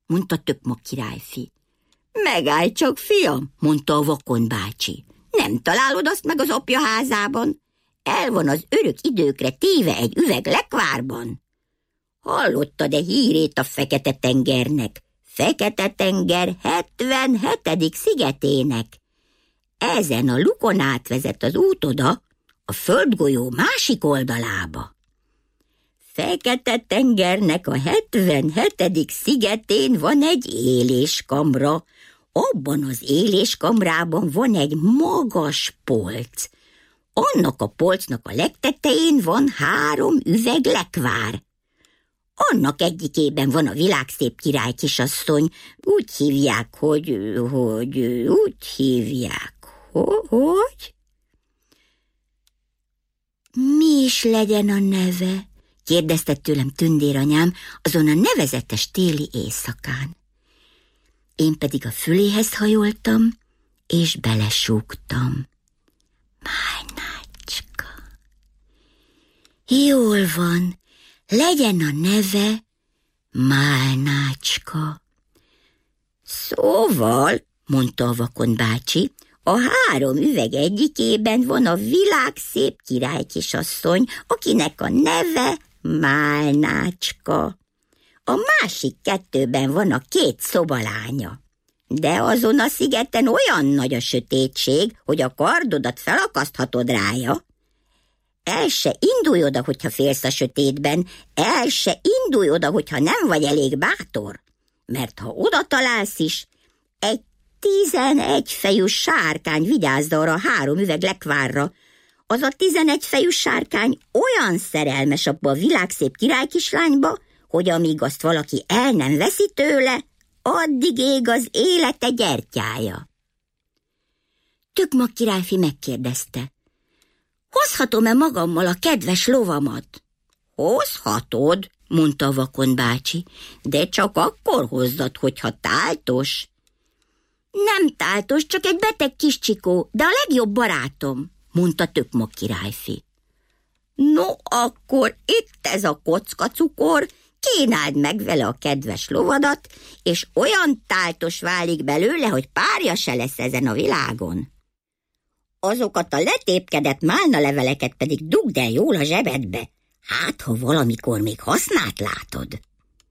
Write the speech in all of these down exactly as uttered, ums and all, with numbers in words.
mondta Tökmag királyfi. Megállj csak, fiam, mondta a vakond bácsi. Nem találod azt meg az apja házában? El van az örök időkre téve egy üveg lekvárban. Hallottad-e hírét a Fekete-tengernek? Fekete-tenger hetvenhetedik szigetének. Ezen a lukon átvezet az út oda, a földgolyó másik oldalába. Fekete-tengernek a hetvenhetedik szigetén van egy éléskamra. Abban az éléskamrában van egy magas polc. Annak a polcnak a legtetején van három üveg lekvár. Annak egyikében van a világszép király kisasszony. Úgy hívják, hogy... hogy... úgy hívják, hogy... Mi is legyen a neve? Kérdezte tőlem tündéranyám azon a nevezetes téli éjszakán. Én pedig a füléhez hajoltam, és belesúgtam. Májnácska. Jól van, legyen a neve Málnácska. Szóval, mondta a vakond bácsi, a három üveg egyikében van a világszép király kisasszony, akinek a neve Málnácska. A másik kettőben van a két szobalánya. De azon a szigeten olyan nagy a sötétség, hogy a kardodat felakaszthatod rája. El se indulj oda, hogyha félsz a sötétben, el se indulj oda, hogyha nem vagy elég bátor. Mert ha oda találsz is, egy tizenegy fejű sárkány vigyázz arra a három üveg lekvárra. Az a tizenegy fejű sárkány olyan szerelmes abba a világszép királykislányba, hogy amíg azt valaki el nem veszi tőle, addig ég az élete gyertyája. Tökmag királyfi megkérdezte, hozhatom-e magammal a kedves lovamat? Hozhatod, mondta a vakond bácsi, de csak akkor hozzad, hogyha táltos. Nem táltos, csak egy beteg kis csikó, de a legjobb barátom, mondta Tökmag királyfi. No, akkor itt ez a kockacukor, kínáld meg vele a kedves lovadat, és olyan táltos válik belőle, hogy párja se lesz ezen a világon. Azokat a letépkedett málnaleveleket pedig dugd el jól a zsebedbe, hát ha valamikor még hasznát látod.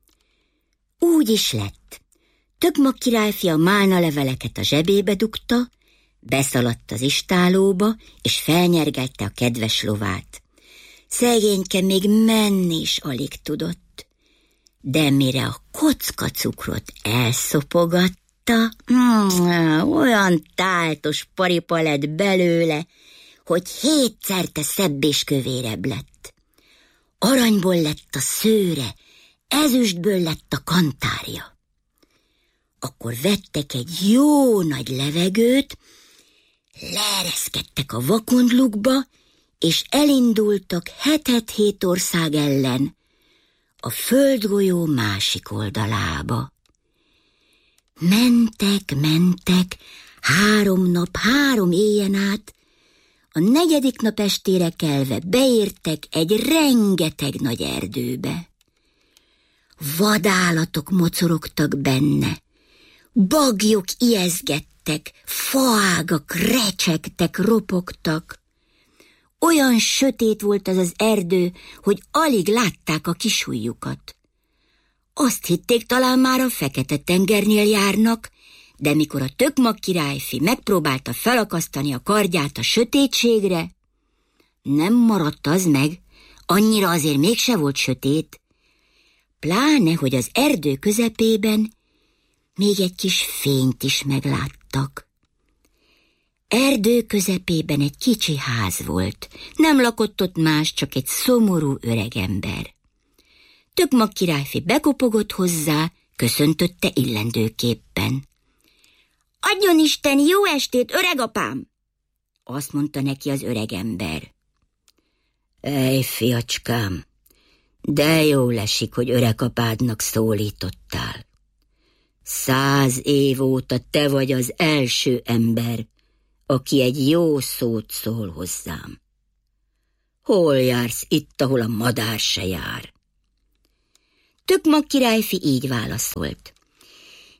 Úgy is lett. Tökmag királyfi a málnaleveleket a zsebébe dugta, beszaladt az istálóba, és felnyergelte a kedves lovát. Szegényke még menni is alig tudott, de mire a kockacukrot elszopogatta, mm, olyan táltos paripa lett belőle, hogy hétszerte szebb és kövérebb lett. Aranyból lett a szőre, ezüstből lett a kantárja. Akkor vettek egy jó nagy levegőt, leereszkedtek a vakondlukba, és elindultak hetet-hét ország ellen, a földgolyó másik oldalába. Mentek, mentek, három nap, három éjjen át, a negyedik nap estére kelve beértek egy rengeteg nagy erdőbe. Vadállatok mocorogtak benne, bagyok ijeszgettek, faágak recsegtek, ropogtak. Olyan sötét volt az az erdő, hogy alig látták a kisujjukat. Azt hitték, talán már a Fekete-tengernél járnak, de mikor a Tökmag királyfi megpróbálta felakasztani a kardját a sötétségre, nem maradt az meg, annyira azért mégse volt sötét, pláne, hogy az erdő közepében még egy kis fényt is megláttak. Erdő közepében egy kicsi ház volt, nem lakott ott más, csak egy szomorú öregember. Tökmag királyfi bekopogott hozzá, köszöntötte illendőképpen. Adjon Isten jó estét, öregapám! Azt mondta neki az öregember. Ej, fiacskám, de jól esik, hogy öregapádnak szólítottál. Száz év óta te vagy az első ember, aki egy jó szót szól hozzám. Hol jársz itt, ahol a madár se jár? Tökmag királyfi így válaszolt.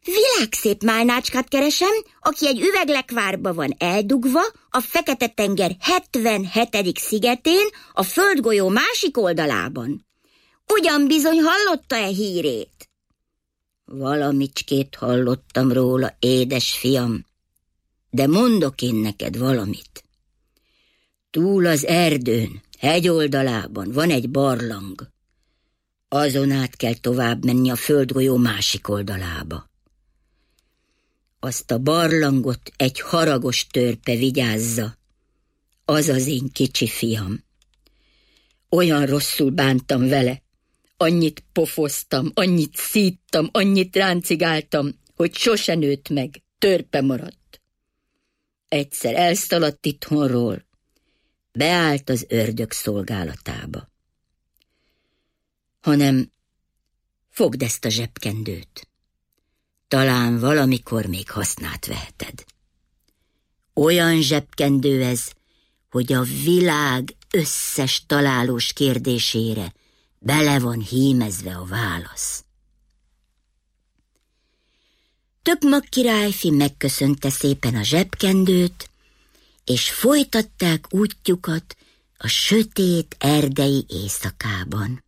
Világszép Málnácskát keresem, aki egy üveglekvárba van eldugva, a Fekete-tenger hetvenhetedik szigetén, a földgolyó másik oldalában. Ugyan bizony hallotta-e hírét? Valamicskét hallottam róla, édes fiam, de mondok én neked valamit. Túl az erdőn, hegyoldalában van egy barlang. Azon át kell tovább menni a földgolyó másik oldalába. Azt a barlangot egy haragos törpe vigyázza. Az az én kicsi fiam. Olyan rosszul bántam vele. Annyit pofoztam, annyit szíttam, annyit ráncigáltam, hogy sose nőtt meg, törpe maradt. Egyszer elszaladt itthonról, beállt az ördög szolgálatába. Hanem fogd ezt a zsebkendőt. Talán valamikor még hasznát veheted. Olyan zsebkendő ez, hogy a világ összes találós kérdésére bele van hímezve a válasz. Tökmak királyfi megköszönte szépen a zsebkendőt, és folytatták útjukat a sötét erdei éjszakában.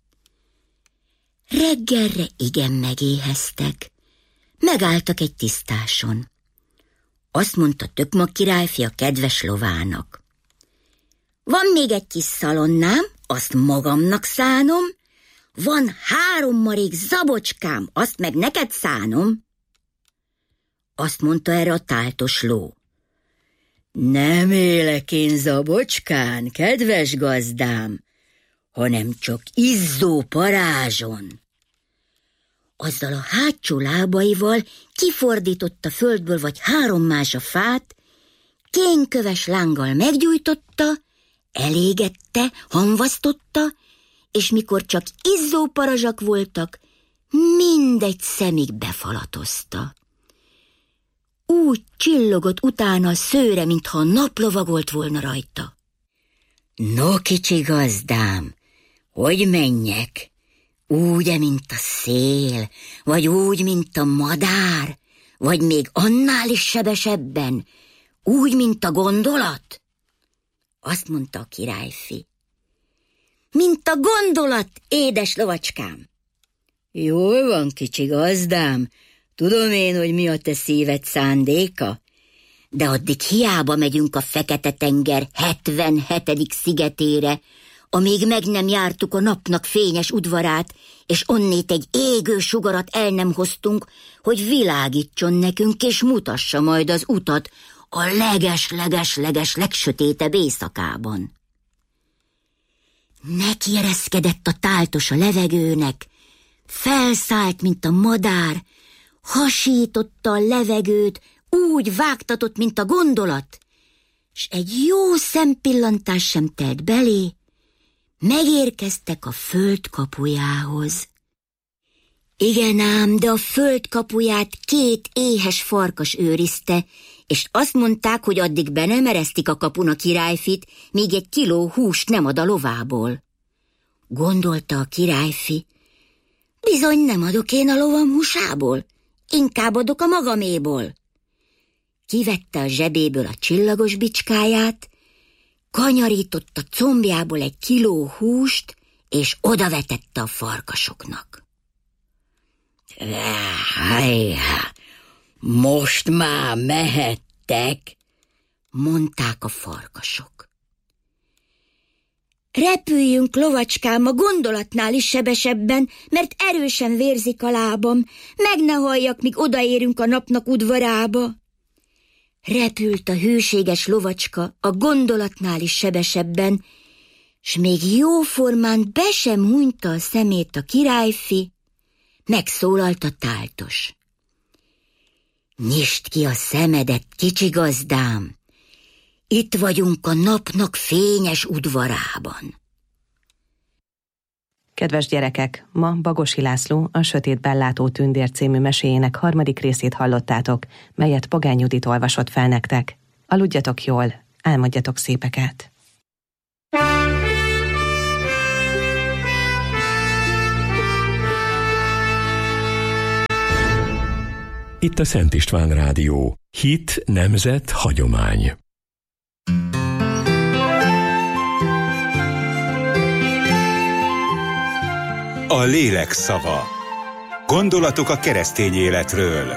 Reggelre igen megéheztek, megálltak egy tisztáson. Azt mondta Tökmak királyfi a kedves lovának. Van még egy kis szalonnám, azt magamnak szánom, van három marék zabocskám, azt meg neked szánom. Azt mondta erre a táltos ló. Nem élek én zabocskán, kedves gazdám, hanem csak izzó parázson. Azzal a hátsó lábaival kifordította földből vagy három mázsa fát, kénköves lánggal meggyújtotta, elégette, hamvasztotta, és mikor csak izzó parazsak voltak, mindegy szemig befalatozta. Úgy csillogott utána a szőre, mintha a nap lovagolt volna rajta. No, kicsi gazdám, hogy menjek? Úgy-e, mint a szél, vagy úgy, mint a madár, vagy még annál is sebesebben, úgy, mint a gondolat? Azt mondta a királyfi. Mint a gondolat, édes lovacskám. Jól van, kicsi gazdám, tudom én, hogy mi a te szíved szándéka, de addig hiába megyünk a Fekete-tenger hetvenhetedik szigetére, amíg meg nem jártuk a napnak fényes udvarát, és onnét egy égő sugarat el nem hoztunk, hogy világítson nekünk, és mutassa majd az utat a leges-leges-leges legsötétebb éjszakában. Neki ereszkedett a táltos a levegőnek, felszállt, mint a madár, hasította a levegőt, úgy vágtatott, mint a gondolat, s egy jó szempillantás sem telt belé, megérkeztek a föld kapujához. Igen ám, de a föld kapuját két éhes farkas őrizte, és azt mondták, hogy addig be nem eresztik a kapun a királyfit, míg egy kiló húst nem ad a lovából. Gondolta a királyfi, bizony nem adok én a lovam húsából, inkább adok a magaméból. Kivette a zsebéből a csillagos bicskáját, kanyarította combjából egy kiló húst, és odavetette a farkasoknak. Hájjá, most már mehettek, mondták a farkasok. Repüljünk, lovacskám, a gondolatnál is sebesebben, mert erősen vérzik a lábam, meg ne halljak, míg odaérünk a napnak udvarába. Repült a hűséges lovacska a gondolatnál is sebesebben, s még jóformán be sem hunyta a szemét a királyfi, megszólalt a táltos. Nyisd ki a szemedet, kicsi gazdám, itt vagyunk a napnak fényes udvarában. Kedves gyerekek, ma Bagosi László a Sötét Bellátó tündér című meséjének harmadik részét hallottátok, melyet Pogány Judit olvasott fel nektek. Aludjatok jól, álmodjatok szépeket! Itt a Szent István Rádió. Hit, nemzet, hagyomány. A lélek szava. Gondolatok a keresztény életről.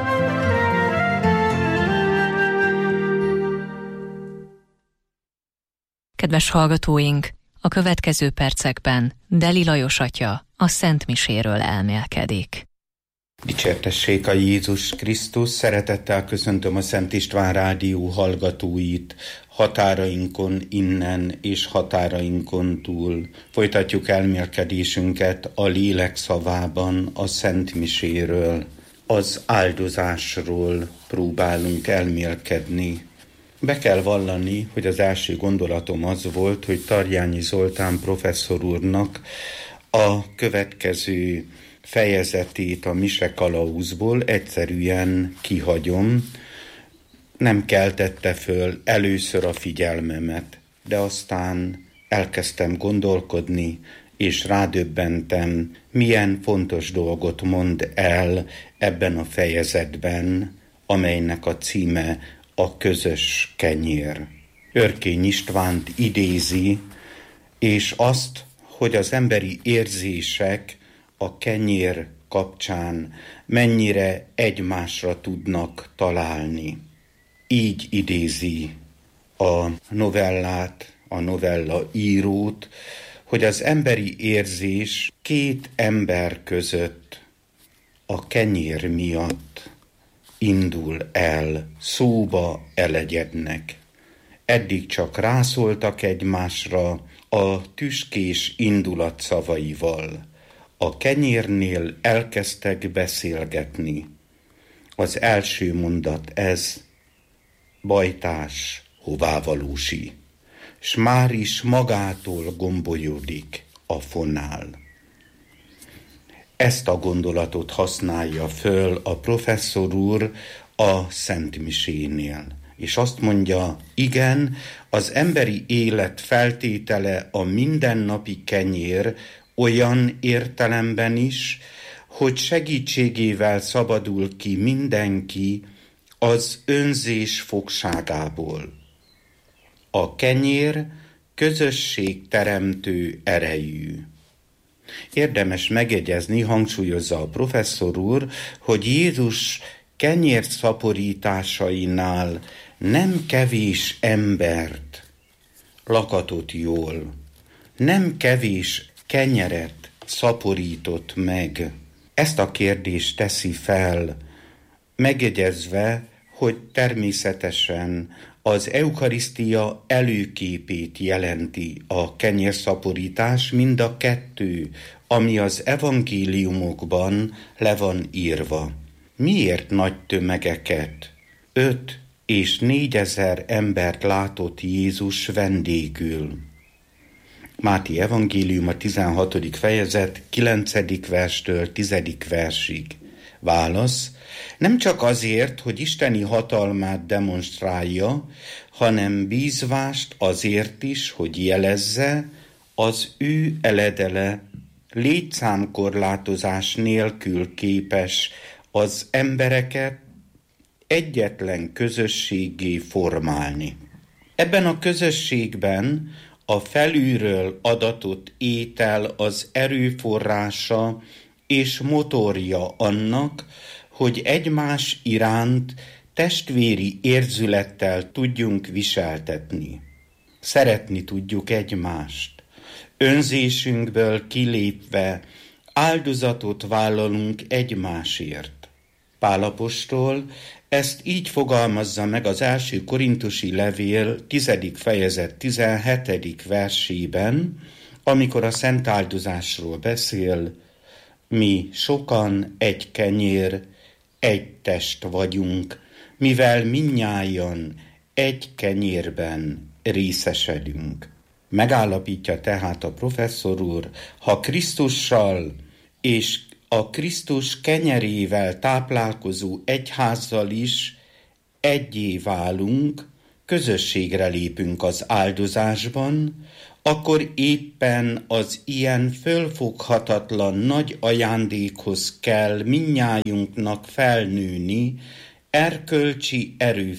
Kedves hallgatóink, a következő percekben Deli Lajos atya a Szent Miséről elmélkedik. Dicsértessék a Jézus Krisztus, szeretettel köszöntöm a Szent István Rádió hallgatóit, határainkon innen és határainkon túl. Folytatjuk elmélkedésünket a lélek szavában a Szent Miséről. Az áldozásról próbálunk elmélkedni. Be kell vallani, hogy az első gondolatom az volt, hogy Tarjányi Zoltán professzor úrnak a következő fejezetét a Mise kalauzból egyszerűen kihagyom. Nem keltette föl először a figyelmemet, de aztán elkezdtem gondolkodni, és rádöbbentem, milyen fontos dolgot mond el ebben a fejezetben, amelynek a címe a közös kenyér. Örkény Istvánt idézi, és azt, hogy az emberi érzések a kenyér kapcsán mennyire egymásra tudnak találni. Így idézi a novellát, a novella írót, hogy az emberi érzés két ember között a kenyér miatt indul el, szóba elegyednek. Eddig csak rászóltak egymásra a tüskés indulat szavaival. A kenyérnél elkezdtek beszélgetni. Az első mondat ez: bajtás, hová valósi, s már is magától gombolyodik a fonál. Ezt a gondolatot használja föl a professzor úr a Szent Misénél, és azt mondja, igen, az emberi élet feltétele a mindennapi kenyér, olyan értelemben is, hogy segítségével szabadul ki mindenki az önzés fogságából. A kenyér közösségteremtő erejű. Érdemes megjegyezni, hangsúlyozza a professzor úr, hogy Jézus kenyér szaporításainál nem kevés embert lakatott jól, nem kevés kenyeret szaporított meg. Ezt a kérdést teszi fel, megjegyezve, hogy természetesen az eukarisztia előképét jelenti a kenyérszaporítás, mind a kettő, ami az evangéliumokban le van írva. Miért nagy tömegeket, öt és négyezer embert látott Jézus vendégül? Máté evangélium a tizenhatodik fejezet kilencedik verstől tizedik versig. Válasz: nem csak azért, hogy isteni hatalmát demonstrálja, hanem bízvást azért is, hogy jelezze, az ő eledele létszámkorlátozás nélkül képes az embereket egyetlen közösséggé formálni. Ebben a közösségben a felülről adatott étel az erőforrása és motorja annak, hogy egymás iránt testvéri érzülettel tudjunk viseltetni. Szeretni tudjuk egymást. Önzésünkből kilépve áldozatot vállalunk egymásért. Pál apostol ezt így fogalmazza meg az első korintusi levél tizedik fejezet tizenhetedik versében, amikor a szent áldozásról beszél: mi sokan egy kenyér, egy test vagyunk, mivel mindnyájan egy kenyérben részesedünk. Megállapítja tehát a professzor úr, ha Krisztussal és a Krisztus kenyerével táplálkozó egyházzal is egyé válunk, közösségre lépünk az áldozásban, akkor éppen az ilyen fölfoghatatlan nagy ajándékhoz kell mindnyájunknak felnőni erkölcsi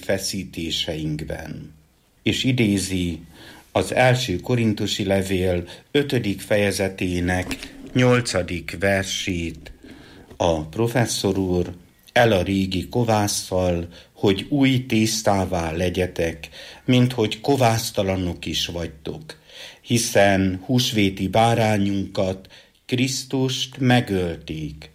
erőfeszítéseinkben. És idézi az első korintusi levél ötödik fejezetének nyolcadik versét a professzor úr: el a régi kovásszal, hogy új tésztává legyetek, mint hogy kovásztalanok is vagytok, hiszen húsvéti bárányunkat, Krisztust megölték.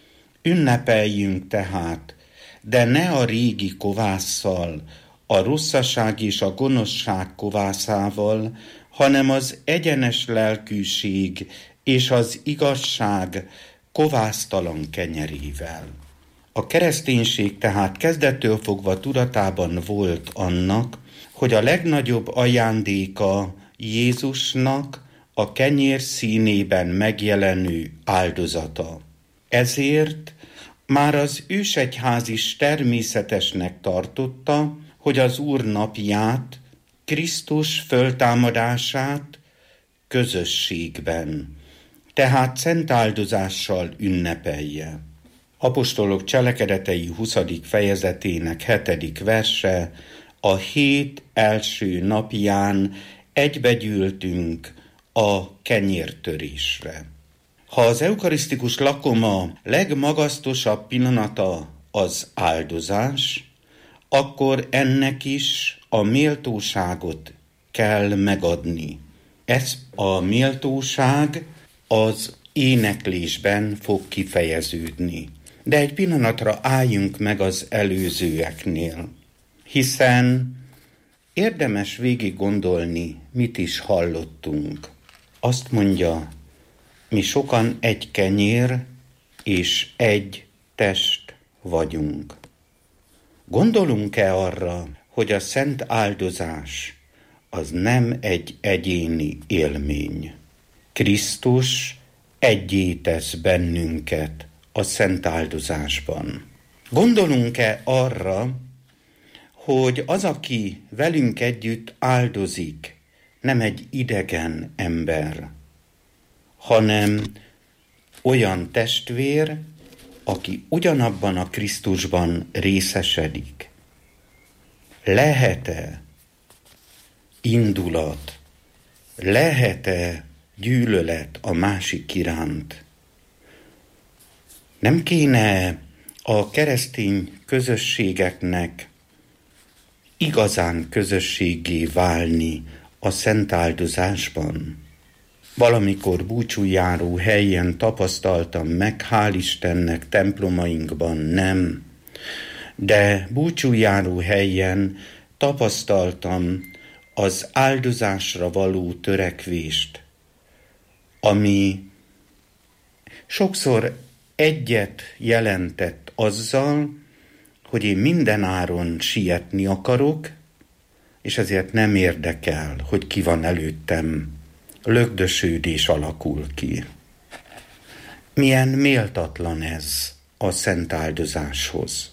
Ünnepeljünk tehát, de ne a régi kovásszal, a rosszaság és a gonoszság kovászával, hanem az egyenes lelkűség és az igazság kovásztalan kenyerével. A kereszténység tehát kezdettől fogva tudatában volt annak, hogy a legnagyobb ajándéka Jézusnak a kenyér színében megjelenő áldozata. Ezért már az ősegyház is természetesnek tartotta, hogy az Úr napját, Krisztus föltámadását közösségben, tehát szent áldozással ünnepelje. Apostolok cselekedetei huszadik fejezetének hetedik verse: a hét első napján egybegyűltünk a kenyértörésre. Ha az eukarisztikus lakoma legmagasztosabb pillanata az áldozás, akkor ennek is a méltóságot kell megadni. Ez a méltóság az éneklésben fog kifejeződni. De egy pillanatra álljunk meg az előzőeknél, hiszen érdemes végig gondolni, mit is hallottunk. Azt mondja, mi sokan egy kenyér és egy test vagyunk. Gondolunk-e arra, hogy a szent áldozás az nem egy egyéni élmény? Krisztus egyé tesz bennünket a szent áldozásban. Gondolunk-e arra, hogy az, aki velünk együtt áldozik, nem egy idegen ember, hanem olyan testvér, aki ugyanabban a Krisztusban részesedik? Lehet-e indulat, lehet-e gyűlölet a másik iránt? Nem kéne a keresztény közösségeknek igazán közösségé válni a szent áldozásban? Valamikor búcsújáró helyen tapasztaltam meg, hál' Istennek templomainkban nem, de búcsújáró helyen tapasztaltam az áldozásra való törekvést, ami sokszor egyet jelentett azzal, hogy én minden áron sietni akarok, és ezért nem érdekel, hogy ki van előttem. Lögdösődés alakul ki. Milyen méltatlan ez a szent áldozáshoz.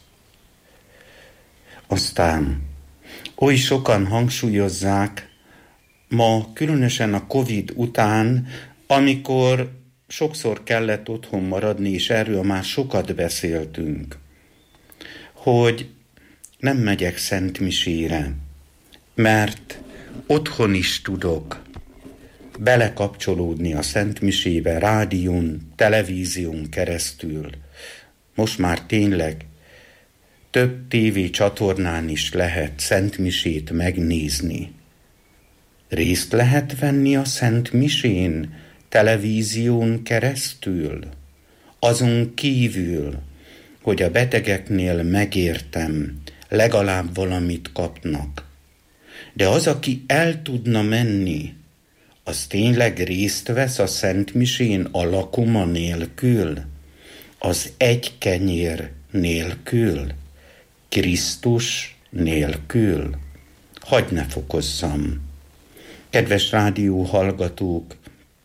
Aztán oly sokan hangsúlyozzák ma, különösen a Covid után, amikor sokszor kellett otthon maradni, és erről már sokat beszéltünk, hogy nem megyek szentmisére, mert otthon is tudok belekapcsolódni a szentmisébe, rádión, televízión keresztül. Most már tényleg több tévé csatornán is lehet szentmisét megnézni. Részt lehet venni a szentmisén televízión keresztül, azon kívül, hogy a betegeknél megértem, legalább valamit kapnak. De az, aki el tudna menni, az tényleg részt vesz a szentmisén a lakoma nélkül, az egy kenyér nélkül, Krisztus nélkül. Hadd ne fokozzam. Kedves rádió hallgatók,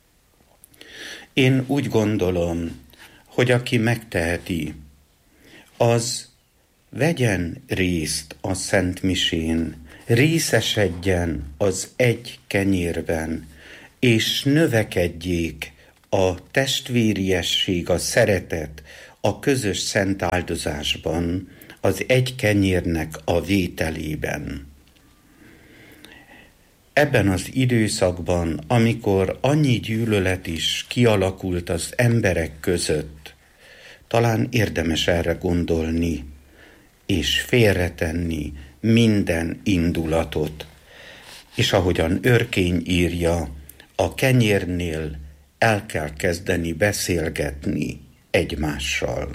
én úgy gondolom, hogy aki megteheti, az vegyen részt a szentmisén, részesedjen az egy kenyérben, és növekedjék a testvériesség, a szeretet a közös szent áldozásban, az egy kenyérnek a vételében. Ebben az időszakban, amikor annyi gyűlölet is kialakult az emberek között, talán érdemes erre gondolni, és félretenni minden indulatot. És ahogyan Örkény írja, a kenyérnél el kell kezdeni beszélgetni egymással.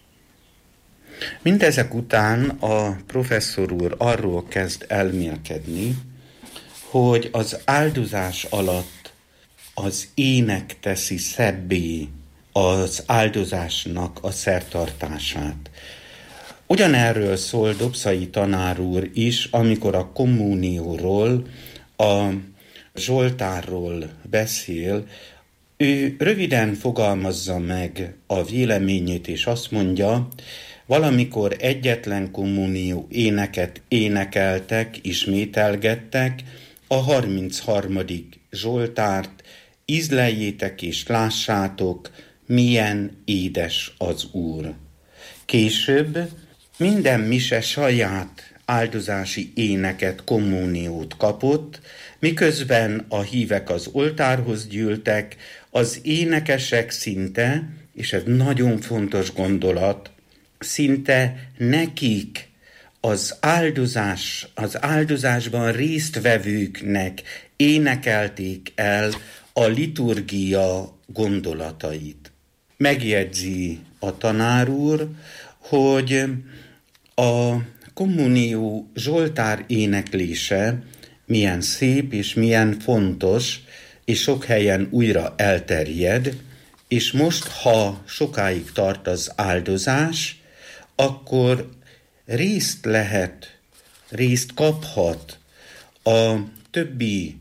Mindezek után a professzor úr arról kezd elmélkedni, hogy az áldozás alatt az ének teszi szebbé az áldozásnak a szertartását. Ugyanerről szól Dobszai tanár úr is, amikor a kommunióról, a Zsoltárról beszél. Ő röviden fogalmazza meg a véleményét, és azt mondja, valamikor egyetlen kommunió éneket énekeltek, ismételgettek, a harmincharmadik Zsoltárt, ízleljétek és lássátok, milyen édes az Úr. Később minden mise saját áldozási éneket, kommuniót kapott, miközben a hívek az oltárhoz gyűltek, az énekesek szinte, és ez nagyon fontos gondolat, szinte nekik, az áldozás, az áldozásban résztvevőknek énekelték el a liturgia gondolatait. Megjegyzi a tanár úr, hogy a kommunió Zsoltár éneklése milyen szép és milyen fontos, és sok helyen újra elterjed, és most, ha sokáig tart az áldozás, akkor részt lehet, részt kaphat a többi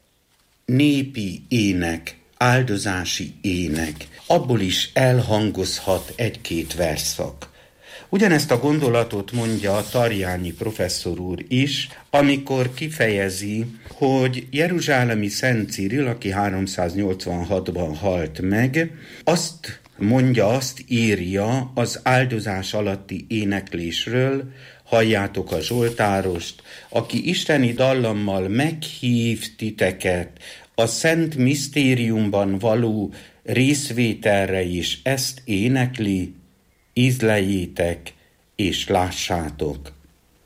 népi ének, áldozási ének, abból is elhangozhat egy-két verszak. Ugyanezt a gondolatot mondja Tarjányi professzor úr is, amikor kifejezi, hogy jeruzsálemi Szent Cirill, aki háromszáznyolcvanhatban halt meg, azt mondja, azt írja az áldozás alatti éneklésről, halljátok a Zsoltárost, aki isteni dallammal meghív titeket a szent misztériumban való részvételre is, ezt énekli, ízleljétek és lássátok.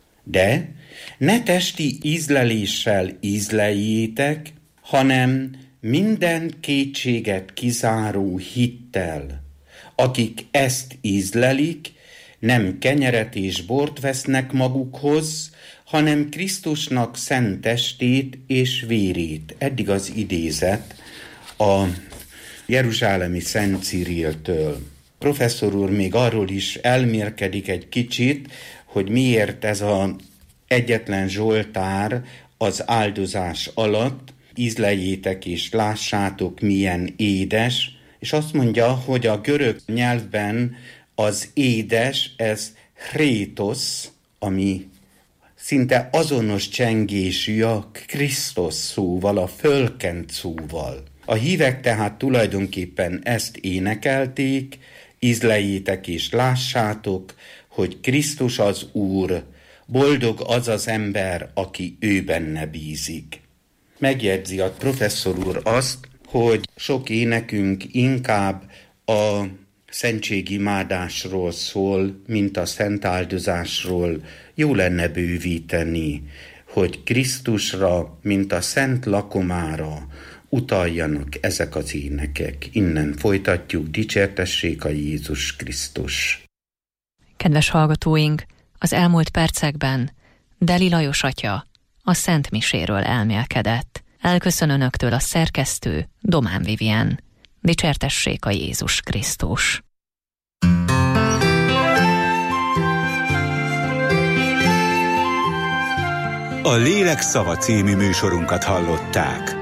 De ne testi ízleléssel ízleljétek, hanem minden kétséget kizáró hittel. Akik ezt ízlelik, nem kenyeret és bort vesznek magukhoz, hanem Krisztusnak szent testét és vérét. Eddig az idézet a jeruzsálemi Szent Cirilltől. Professzor úr még arról is elmélkedik egy kicsit, hogy miért ez az egyetlen Zsoltár az áldozás alatt, ízleljétek és lássátok, milyen édes, és azt mondja, hogy a görög nyelvben az édes, ez chrétos, ami szinte azonos csengésű a Krisztus szóval, a fölkent szóval. A hívek tehát tulajdonképpen ezt énekelték, ízleljétek és lássátok, hogy Krisztus az Úr, boldog az az ember, aki ő benne bízik. Megjegyzi a professzor úr azt, hogy sok énekünk inkább a szentségimádásról szól, mint a szent áldozásról. Jó lenne bővíteni, hogy Krisztusra, mint a szent lakomára utaljanak ezek az énekek. Innen folytatjuk, dicsértessék a Jézus Krisztus. Kedves hallgatóink, az elmúlt percekben Deli Lajos atya a Szent Miséről elmélkedett. Elköszön önöktől a szerkesztő, Domán Vivien. Dicsértessék a Jézus Krisztus. A Lélek szava című műsorunkat hallották.